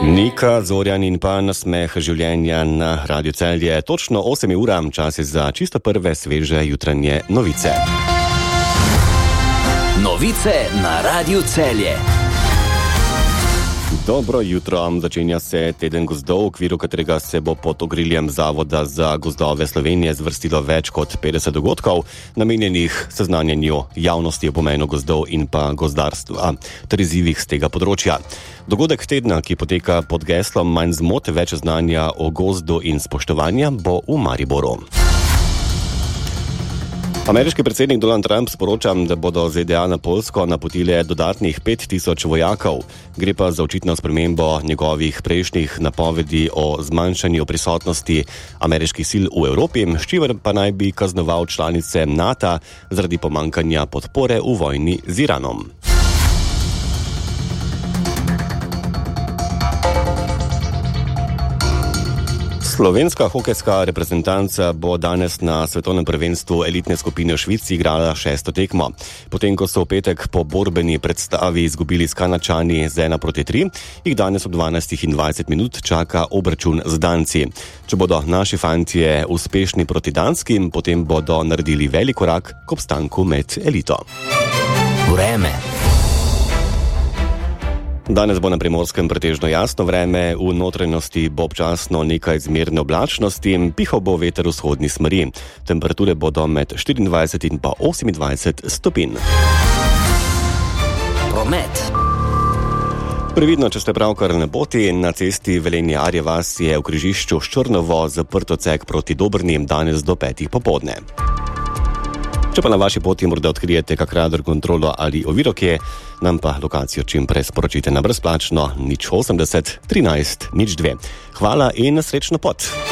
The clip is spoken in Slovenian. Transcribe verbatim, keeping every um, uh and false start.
Nika, Zorjan in pa nasmeh življenja na Radio Celje. Točno osem ur, čas je za čisto prve sveže jutranje novice. Novice na Radio Celje. Dobro jutro, začenja se teden gozdov, v okviru katerega se bo pod okriljem Zavoda za gozdove Slovenije zvrstilo več kot petdeset dogodkov, namenjenih seznanjanju javnosti o pomenu gozdov in pa gozdarstva ter izzivih z tega področja. Dogodek tedna, ki poteka pod geslom Manj zmot, več znanja o gozdu in spoštovanja, bo v Mariboru. Ameriški predsednik Donald Trump sporoča, da bodo Z D A na Poljsko napotile dodatnih pet tisoč vojakov. Gre pa za očitno spremembo njegovih prejšnjih napovedi o zmanjšanju prisotnosti ameriških sil v Evropi, s čimer pa naj bi kaznoval članice NATO zaradi pomanjkanja podpore v vojni z Iranom. Slovenska hokejska reprezentanca bo danes na svetovnem prvenstvu elitne skupine v Švici igrala šesto tekmo. Potem, ko so v petek po borbeni predstavi izgubili s Kanadčani z ena proti tri, jih danes ob dvanajstih in dvajset minut čaka obračun z Danci. Če bodo naši fantje uspešni proti Danskim, potem bodo naredili velik korak k obstanku med elito. Vreme. Danes bo na Primorskem pretežno jasno vreme, v notranjosti bo občasno nekaj zmerne oblačnosti, pihal bo veter vzhodni smeri. Temperature bodo med štiriindvajset in pa osemindvajset stopinj. Promet. Previdno, če ste pravkar na poti, na cesti Velenje-Arje vas je v križišču s Črnovo zaprt odsek proti Dobrni danes do petih popoldne. Če pa na vaši poti morda odkrijete kak radar kontrolo ali oviro kje, nam pa lokacijo čim prej sporočite na brezplačno nič osemdeset trinajst nič dve. Hvala in srečno pot!